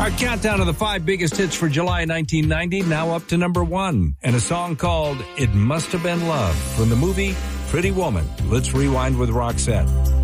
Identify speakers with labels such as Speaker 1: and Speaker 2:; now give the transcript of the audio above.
Speaker 1: Our countdown of the 5 biggest hits for July 1990, now up to number 1. And a song called It Must Have Been Love from the movie Pretty Woman. Let's rewind with Roxette.